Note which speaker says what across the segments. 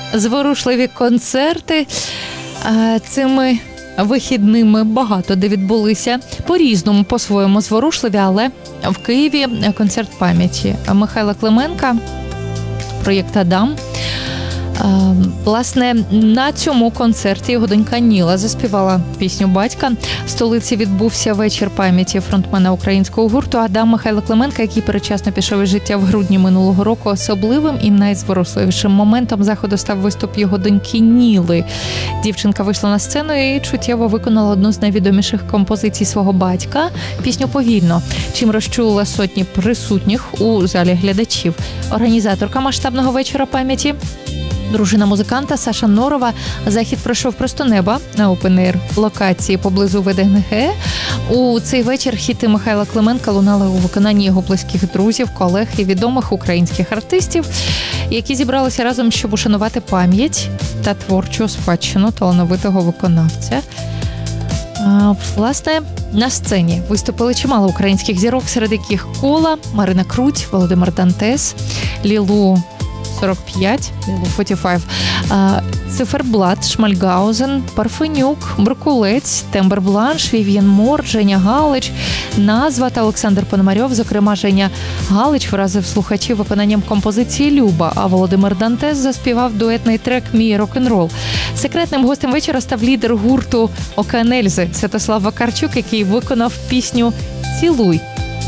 Speaker 1: зворушливі концерти. Цими вихідними багато де відбулися. По-різному, по-своєму зворушливі, але в Києві концерт пам'яті Михайла Клименка, проєкт «Адам». Власне, на цьому концерті його донька Ніла заспівала пісню батька. В столиці відбувся вечір пам'яті фронтмена українського гурту «Адам» Михайла Клименка, який передчасно пішов із життя в грудні минулого року. Особливим і найзворушливішим моментом заходу став виступ його доньки Ніли. Дівчинка вийшла на сцену і чуттєво виконала одну з найвідоміших композицій свого батька – пісню «Повільно», чим розчулила сотні присутніх у залі глядачів. Організаторка масштабного вечора пам'яті, дружина музиканта Саша Норова. Захід пройшов просто неба на опен-ейр локації поблизу ВДНГ. У цей вечір хіти Михайла Клименка лунали у виконанні його близьких друзів, колег і відомих українських артистів, які зібралися разом, щоб ушанувати пам'ять та творчу спадщину талановитого виконавця. Власне, на сцені виступили чимало українських зірок, серед яких Кола, Марина Круть, Володимир Дантес, Лілу 45, 45, Циферблат, Шмальгаузен, Парфенюк, Брукулець, Тембер Бланш, Вів'єн Мор, Женя Галич, Назва та Олександр Пономарьов. Зокрема, Женя Галич вразив слухачів виконанням композиції «Люба», а Володимир Дантес заспівав дуетний трек «Мій рок-н-рол». Секретним гостем вечора став лідер гурту «Океан Ельзи» Святослав Вакарчук, який виконав пісню «Цілуй».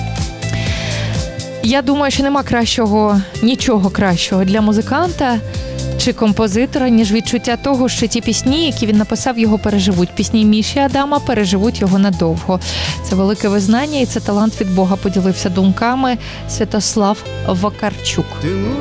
Speaker 1: Я думаю, що нема нічого кращого для музиканта чи композитора, ніж відчуття того, що ті пісні, які він написав, його переживуть. Пісні Міші Адама переживуть його надовго. Це велике визнання і це талант від Бога, поділився думками Святослав Вакарчук.
Speaker 2: Ти